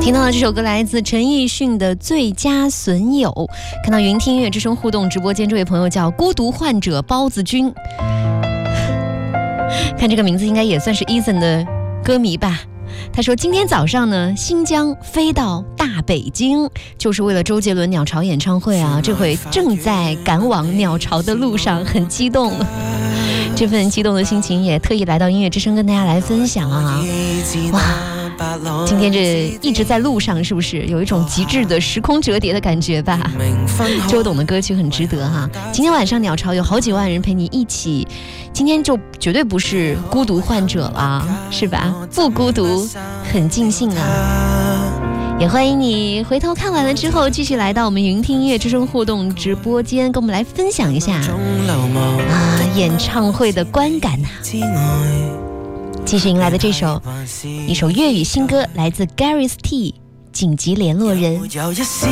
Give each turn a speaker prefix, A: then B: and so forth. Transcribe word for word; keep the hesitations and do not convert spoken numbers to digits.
A: 听到的这首歌来自陈奕迅的《最佳损友》。看到云听音乐之声互动直播间，这位朋友叫孤独患者包子君，看这个名字应该也算是 Eason 的歌迷吧。他说今天早上呢，新疆飞到大北京，就是为了周杰伦鸟巢演唱会啊，这回正在赶往鸟巢的路上，很激动。这份激动的心情也特意来到音乐之声跟大家来分享啊！哇，今天这一直在路上，是不是有一种极致的时空折叠的感觉吧？周董的歌曲很值得哈。今天晚上鸟巢有好几万人陪你一起，今天就绝对不是孤独患者了，是吧？不孤独，很尽兴啊！也欢迎你回头看完了之后，继续来到我们云听音乐之声互动直播间，跟我们来分享一下啊演唱会的观感呐、啊。继续迎来的这首一首粤语新歌，来自 Gareth T 紧急联络人。有一絲